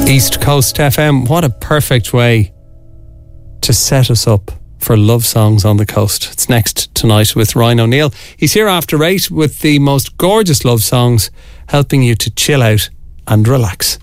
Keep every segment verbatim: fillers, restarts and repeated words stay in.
East Coast F M, what a perfect way to set us up for love songs on the coast. It's next tonight with Ryan O'Neill. He's here after eight with the most gorgeous love songs, helping you to chill out and relax.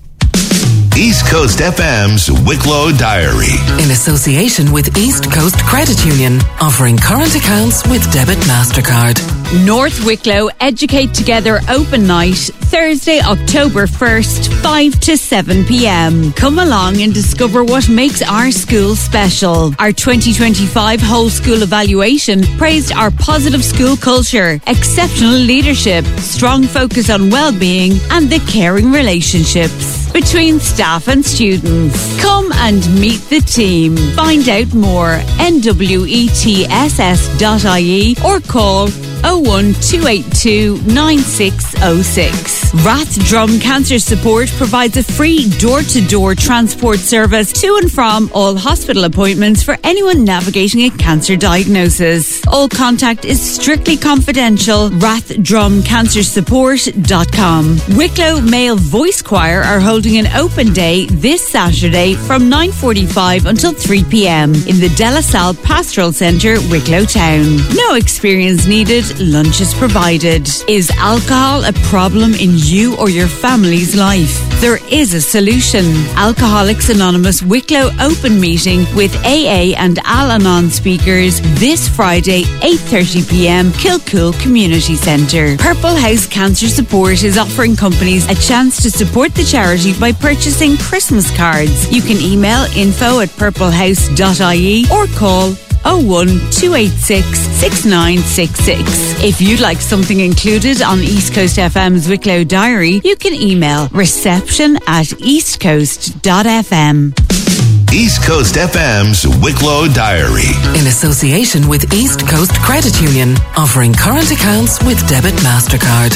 East Coast F M's Wicklow Diary. In association with East Coast Credit Union, offering current accounts with debit MasterCard. North Wicklow Educate Together Open Night, Thursday, October first, five to seven p.m. Come along and discover what makes our school special. Our twenty twenty-five whole school evaluation praised our positive school culture, exceptional leadership, strong focus on well-being and the caring relationships between staff and students. Come and meet the team. Find out more, N W E T S S dot I E or call oh one two eight two nine six oh six. Rathdrum Cancer Support provides a free door-to-door transport service to and from all hospital appointments for anyone navigating a cancer diagnosis. All contact is strictly confidential. rathdrum cancer support dot com. Wicklow Male Voice Choir are holding an open day this Saturday from nine forty-five until three p.m. in the De La Salle Pastoral Centre, Wicklow Town. No experience needed. Lunch is provided. Is alcohol a problem in you or your family's life? There is a solution. Alcoholics Anonymous Wicklow Open Meeting with A A and Al-Anon speakers this Friday, eight thirty p.m, Kilcool Community Centre. Purple House Cancer Support is offering companies a chance to support the charity by purchasing Christmas cards. You can email info at purple house dot I E or call oh one two eight six six nine six six. If you'd like something included on East Coast F M's Wicklow Diary, you can email reception at east coast dot f m. East Coast F M's Wicklow Diary. In association with East Coast Credit Union, offering current accounts with debit MasterCard.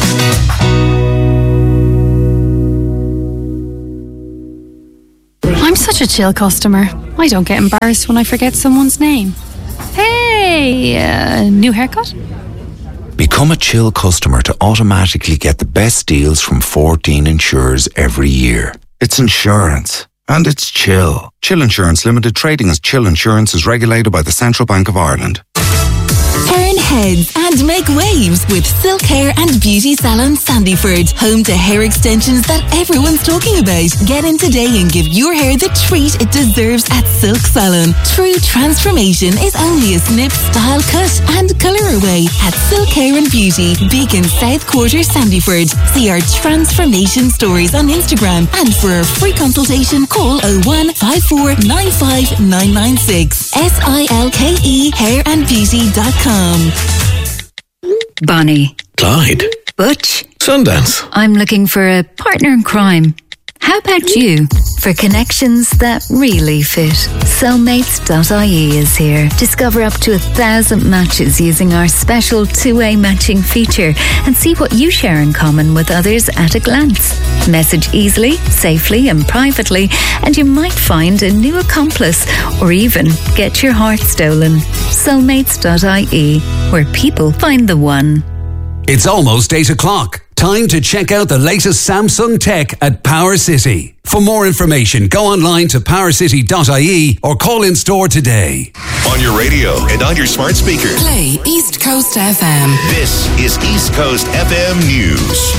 I'm such a chill customer. I don't get embarrassed when I forget someone's name. Hey, uh, new haircut? Become a chill customer to automatically get the best deals from fourteen insurers every year. It's insurance. And it's chill. Chill Insurance Limited, trading as Chill Insurance, is regulated by the Central Bank of Ireland. Turn heads and make waves with Silk Hair and Beauty Salon Sandyford, home to hair extensions that everyone's talking about. Get in today and give your hair the treat it deserves at Silk Salon. True transformation is only a snip, style, cut and colour away at Silk Hair and Beauty, Beacon South Quarter, Sandyford. See our transformation stories on Instagram, and for a free consultation call oh one five four nine five nine nine six. S I L K E hair and beauty dot com. Bonnie. Clyde. Butch. Sundance. I'm looking for a partner in crime. How about you? For connections that really fit, soulmates dot I E is here. Discover up to a thousand matches using our special two-way matching feature and see what you share in common with others at a glance. Message easily, safely and privately, and you might find a new accomplice or even get your heart stolen. soulmates dot I E, where people find the one. It's almost eight o'clock. Time to check out the latest Samsung tech at Power City. For more information, go online to power city dot I E or call in store today. On your radio and on your smart speaker. Play East Coast F M. This is East Coast F M News.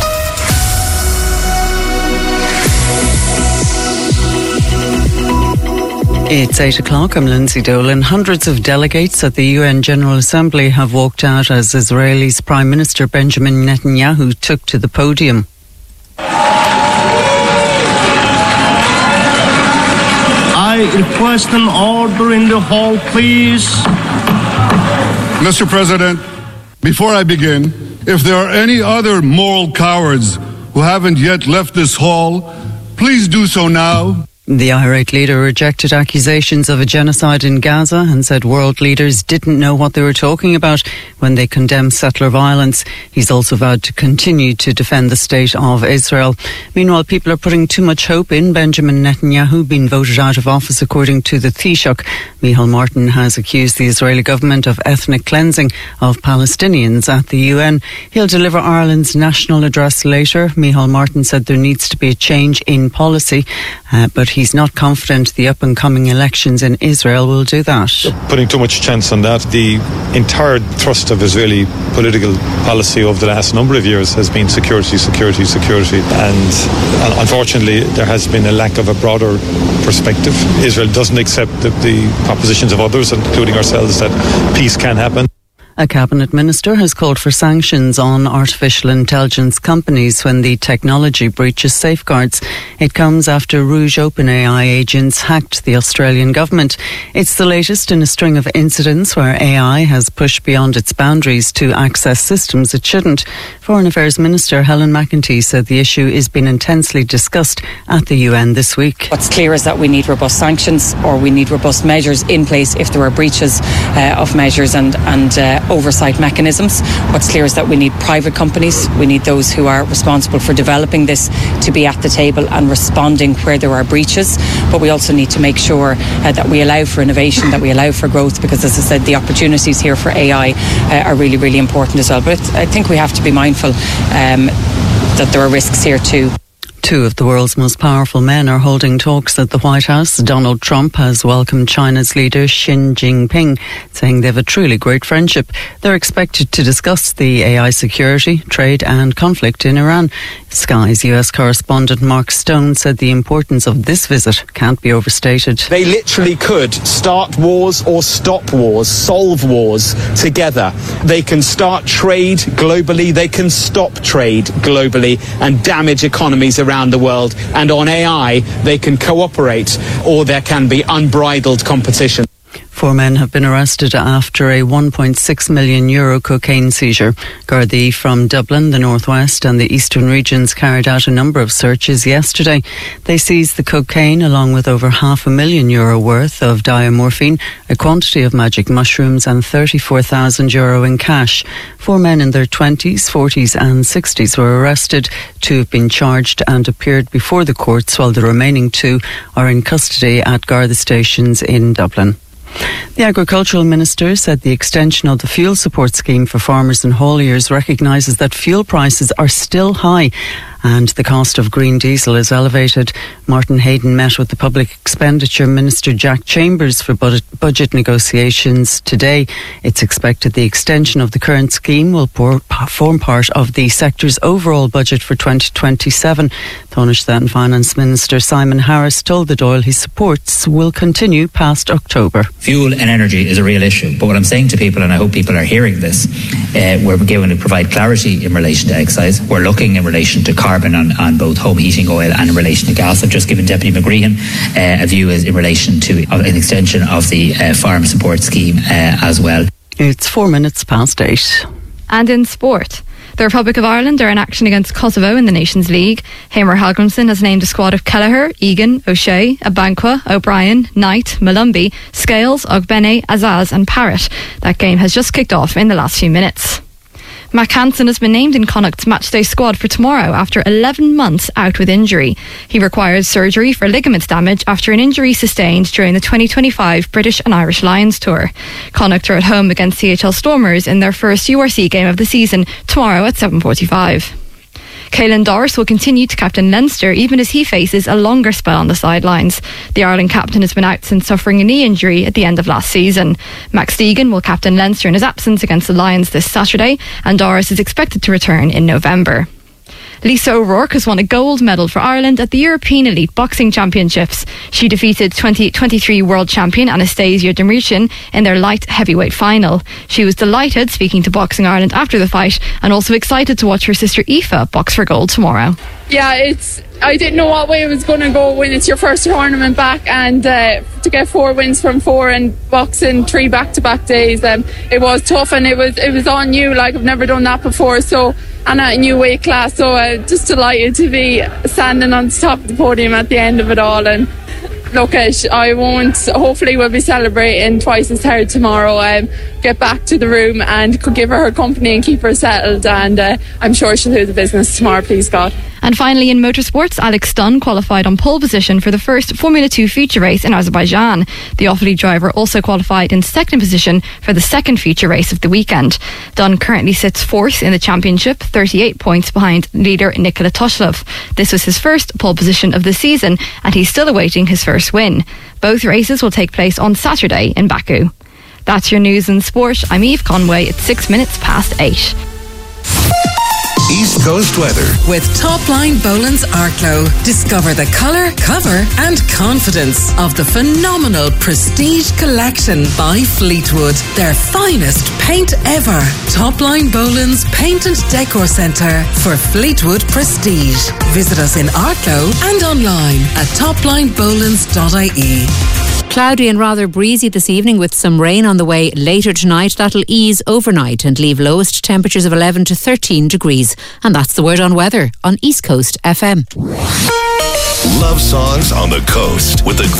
It's eight o'clock. I'm Lindsay Dolan. Hundreds of delegates at the U N General Assembly have walked out as Israel's Prime Minister Benjamin Netanyahu took to the podium. I request an order in the hall, please. Mister President, before I begin, if there are any other moral cowards who haven't yet left this hall, please do so now. The irate leader rejected accusations of a genocide in Gaza and said world leaders didn't know what they were talking about when they condemned settler violence. He's also vowed to continue to defend the state of Israel. Meanwhile, people are putting too much hope in Benjamin Netanyahu being voted out of office, according to the Taoiseach. Micheál Martin has accused the Israeli government of ethnic cleansing of Palestinians at the U N. He'll deliver Ireland's national address later. Micheál Martin said there needs to be a change in policy, uh, but he's not confident the up-and-coming elections in Israel will do that. Putting too much chance on that. The entire thrust of Israeli political policy over the last number of years has been security, security, security. And unfortunately, there has been a lack of a broader perspective. Israel doesn't accept the, the propositions of others, including ourselves, that peace can happen. A cabinet minister has called for sanctions on artificial intelligence companies when the technology breaches safeguards. It comes after Rouge OpenAI agents hacked the Australian government. It's the latest in a string of incidents where A I has pushed beyond its boundaries to access systems it shouldn't. Foreign Affairs Minister Helen McEntee said the issue is being intensely discussed at the U N this week. What's clear is that we need robust sanctions, or we need robust measures in place if there are breaches uh, of measures and, and uh, oversight mechanisms. What's clear is that we need private companies, we need those who are responsible for developing this to be at the table and responding where there are breaches. But we also need to make sure uh, that we allow for innovation, that we allow for growth, because, as I said, the opportunities here for A I uh, are really, really important as well. But I think we have to be mindful um, that there are risks here too. Two of the world's most powerful men are holding talks at the White House. Donald Trump has welcomed China's leader Xi Jinping, saying they have a truly great friendship. They're expected to discuss the A I security, trade and conflict in Iran. Sky's U S correspondent Mark Stone said the importance of this visit can't be overstated. They literally could start wars or stop wars, solve wars together. They can start trade globally, they can stop trade globally and damage economies around the world, and on A I they can cooperate, or there can be unbridled competition. Four men have been arrested after a one point six million euro cocaine seizure. Gardaí from Dublin, the northwest and the eastern regions carried out a number of searches yesterday. They seized the cocaine along with over half a million euro worth of diamorphine, a quantity of magic mushrooms and thirty-four thousand euro in cash. Four men in their twenties, forties and sixties were arrested. Two have been charged and appeared before the courts, while the remaining two are in custody at Garda stations in Dublin. The Agricultural Minister said the extension of the fuel support scheme for farmers and hauliers recognises that fuel prices are still high and the cost of green diesel is elevated. Martin Hayden met with the Public Expenditure Minister Jack Chambers for budget negotiations today. It's expected the extension of the current scheme will form part of the sector's overall budget for twenty twenty-seven. Taoiseach Finance Minister Simon Harris told the Dáil his supports will continue past October. Fuel and energy is a real issue, but what I'm saying to people, and I hope people are hearing this, uh, we're going to provide clarity in relation to excise. We're looking in relation to carbon on, on both home heating oil and in relation to gas. I've just given Deputy McGreehan uh, a view as in relation to uh, an extension of the uh, farm support scheme uh, as well. It's four minutes past eight. And in sport, the Republic of Ireland are in action against Kosovo in the Nations League. Hamer Hallgrimsson has named a squad of Kelleher, Egan, O'Shea, Abanqua, O'Brien, Knight, Malumbi, Scales, Ogbene, Azaz and Parrott. That game has just kicked off in the last few minutes. Mac Hansen has been named in Connacht's matchday squad for tomorrow after eleven months out with injury. He requires surgery for ligaments damage after an injury sustained during the twenty twenty-five British and Irish Lions Tour. Connacht are at home against C H L Stormers in their first U R C game of the season tomorrow at seven forty-five. Caelan Doris will continue to captain Leinster even as he faces a longer spell on the sidelines. The Ireland captain has been out since suffering a knee injury at the end of last season. Max Deegan will captain Leinster in his absence against the Lions this Saturday, and Doris is expected to return in November. Lisa O'Rourke has won a gold medal for Ireland at the European Elite Boxing Championships. She defeated twenty twenty-three world champion Anastasia Dimitryan in their light heavyweight final. She was delighted speaking to Boxing Ireland after the fight and also excited to watch her sister Aoife box for gold tomorrow. Yeah, it's. I didn't know what way it was going to go when it's your first tournament back, and uh, to get four wins from four and boxing three back-to-back days, um, it was tough, and it was it was on you. Like, I've never done that before, so and at a new weight class, so uh, just delighted to be standing on the top of the podium at the end of it all, and look, at, I won't, hopefully we'll be celebrating twice as hard tomorrow. Um, get back to the room and could give her her company and keep her settled, and uh, I'm sure she'll do the business tomorrow, please God. And finally, in motorsports, Alex Dunn qualified on pole position for the first Formula two feature race in Azerbaijan. The off-lead driver also qualified in second position for the second feature race of the weekend. Dunn currently sits fourth in the championship, thirty-eight points behind leader Nikola Toshilov. This was his first pole position of the season, and he's still awaiting his first win. Both races will take place on Saturday in Baku. That's your news and sport. I'm Eve Conway at six minutes past eight. East Coast weather with Topline Boland's Arklow. Discover the colour, cover and confidence of the phenomenal Prestige Collection by Fleetwood. Their finest paint ever. Topline Boland's Paint and Decor Centre for Fleetwood Prestige. Visit us in Arklow and online at topline bolands dot I E. Cloudy and rather breezy this evening with some rain on the way later tonight. That'll ease overnight and leave lowest temperatures of eleven to thirteen degrees. And that's the word on weather on East Coast F M. Love songs on the coast with the